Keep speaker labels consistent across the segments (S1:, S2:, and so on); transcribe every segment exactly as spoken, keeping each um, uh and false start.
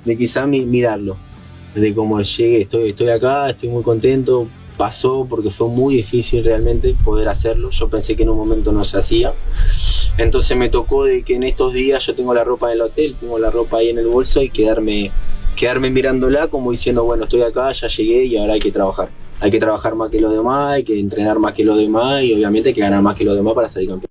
S1: de quizá mi, mirarlo, de cómo llegué, estoy, estoy acá, estoy muy contento, pasó porque fue muy difícil realmente poder hacerlo, yo pensé que en un momento no se hacía, entonces me tocó de que en estos días yo tengo la ropa en el hotel, tengo la ropa ahí en el bolso y quedarme, quedarme mirándola como diciendo, bueno, estoy acá, ya llegué y ahora hay que trabajar, hay que trabajar más que los demás, hay que entrenar más que los demás y obviamente hay que ganar más que los demás para salir campeón.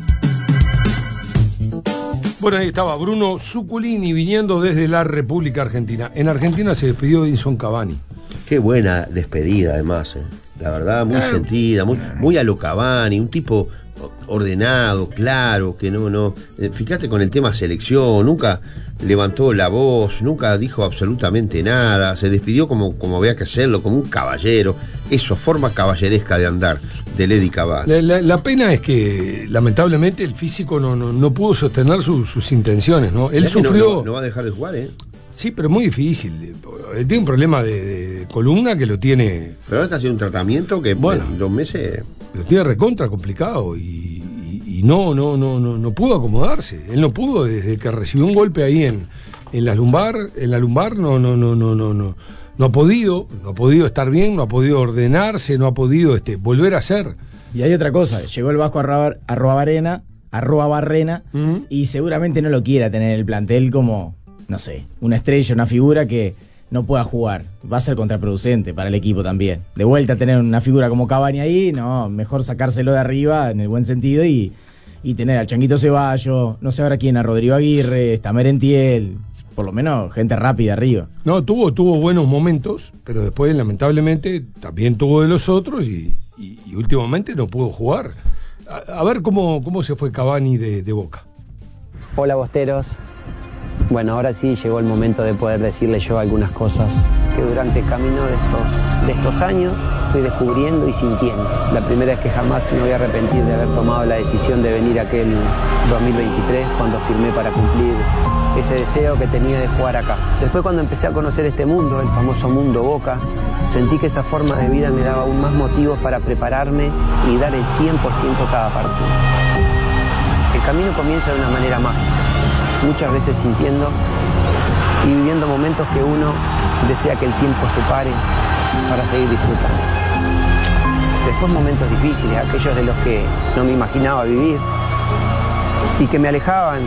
S2: Bueno, ahí estaba Bruno Zuculini viniendo desde la República Argentina. En Argentina se despidió Edinson Cavani.
S3: Qué buena despedida, además, ¿eh? La verdad, muy eh. sentida, muy, muy a lo Cavani, un tipo ordenado, claro, que no, no. Eh, fíjate con el tema selección, nunca levantó la voz, nunca dijo absolutamente nada, se despidió como, como había que hacerlo, como un caballero. Eso, forma caballeresca de andar del Eddie Cavani.
S2: La, la, la pena es que, lamentablemente, el físico no, no, no pudo sostener su, sus intenciones, ¿no? Él sufrió.
S3: No, no, no va a dejar de jugar, ¿eh?
S2: Sí, pero es muy difícil. Él tiene un problema de, de columna que lo tiene.
S3: Pero ahora está haciendo un tratamiento que bueno, en dos meses.
S2: Lo tiene recontra complicado y, y, y no, no, no, no, no pudo acomodarse. Él no pudo desde que recibió un golpe ahí en, en la lumbar, en la lumbar no, no, no, no, no, no. No ha podido, no ha podido estar bien, no ha podido ordenarse, no ha podido este, volver a ser.
S4: Y hay otra cosa, llegó el Vasco a Arruabarrena, Arruabarrena, uh-huh. y seguramente no lo quiera tener en el plantel como, no sé, una estrella, una figura que no pueda jugar. Va a ser contraproducente para el equipo también. De vuelta a tener una figura como Cavani ahí, no, mejor sacárselo de arriba en el buen sentido y, y tener al Changuito Ceballos, no sé ahora quién, a Rodrigo Aguirre, está Merentiel. Por lo menos gente rápida arriba.
S2: No, tuvo, tuvo buenos momentos, pero después lamentablemente también tuvo de los otros y, y, y últimamente no pudo jugar. A, a ver cómo, cómo se fue Cavani de, de Boca.
S5: Hola Bosteros. Bueno, ahora sí llegó el momento de poder decirles yo algunas cosas que durante el camino de estos, de estos años fui descubriendo y sintiendo. La primera es que jamás me voy a arrepentir de haber tomado la decisión de venir aquel dos mil veintitrés cuando firmé para cumplir ese deseo que tenía de jugar acá. Después cuando empecé a conocer este mundo, el famoso mundo Boca, sentí que esa forma de vida me daba aún más motivos para prepararme y dar el cien por ciento cada partido. El camino comienza de una manera mágica, muchas veces sintiendo y viviendo momentos que uno desea que el tiempo se pare para seguir disfrutando. Después momentos difíciles, aquellos de los que no me imaginaba vivir y que me alejaban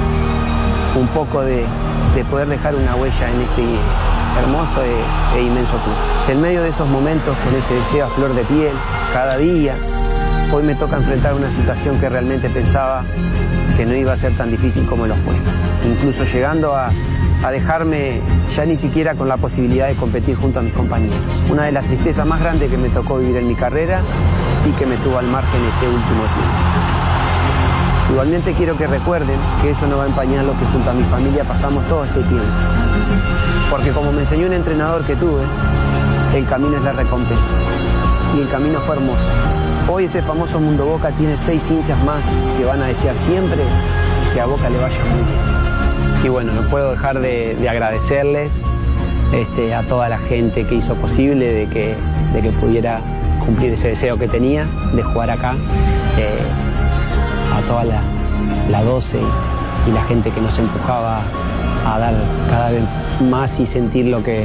S5: un poco de, de poder dejar una huella en este hermoso e, e inmenso club. En medio de esos momentos, con ese deseo a flor de piel, cada día, hoy me toca enfrentar una situación que realmente pensaba que no iba a ser tan difícil como lo fue. Incluso llegando a, a dejarme ya ni siquiera con la posibilidad de competir junto a mis compañeros. Una de las tristezas más grandes que me tocó vivir en mi carrera y que me tuvo al margen este último tiempo. Igualmente quiero que recuerden que eso no va a empañar lo que junto a mi familia pasamos todo este tiempo. Porque como me enseñó un entrenador que tuve, el camino es la recompensa. Y el camino fue hermoso. Hoy ese famoso Mundo Boca tiene seis hinchas más que van a desear siempre que a Boca le vaya muy bien. Y bueno, no puedo dejar de, de agradecerles este, a toda la gente que hizo posible de que, de que pudiera cumplir ese deseo que tenía de jugar acá. Eh, a toda la, la doce y, y la gente que nos empujaba a dar cada vez más y sentir lo que,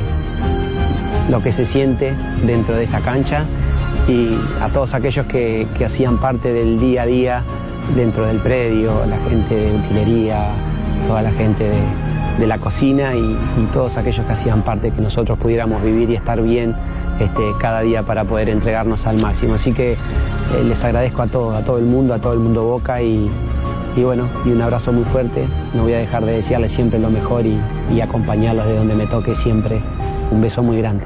S5: lo que se siente dentro de esta cancha y a todos aquellos que, que hacían parte del día a día dentro del predio, la gente de utilería, toda la gente de, de la cocina y, y todos aquellos que hacían parte que nosotros pudiéramos vivir y estar bien este, cada día para poder entregarnos al máximo. Así que Eh, les agradezco a todo, a todo el mundo, a todo el mundo Boca y, y bueno, y un abrazo muy fuerte. No voy a dejar de desearles siempre lo mejor y, y acompañarlos de donde me toque siempre. Un beso muy grande.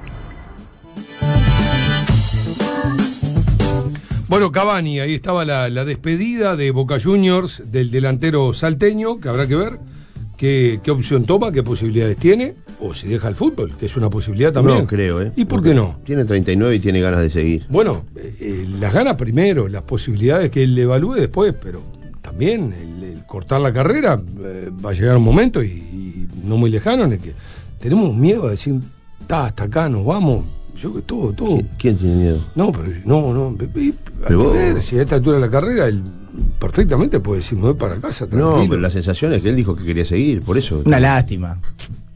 S2: Bueno, Cavani, ahí estaba la, la despedida de Boca Juniors del delantero salteño, que habrá que ver qué, qué opción toma, qué posibilidades tiene, o si deja el fútbol, que es una posibilidad también.
S3: No creo, ¿eh?
S2: ¿Y por qué no?
S3: Tiene treinta y nueve y tiene ganas de seguir.
S2: Bueno, eh, las ganas primero, las posibilidades que él evalúe después, pero también el, el cortar la carrera eh, va a llegar un momento, y, y no muy lejano, en el que tenemos miedo a decir, está, hasta acá, nos vamos. Yo que todo, todo.
S3: ¿Quién, ¿Quién tiene miedo?
S2: No, pero no, no. Hay que ver si a esta altura de la carrera él perfectamente puede decir, me voy para casa, tranquilo.
S3: No, pero la sensación es que él dijo que quería seguir, por eso.
S4: Una lástima.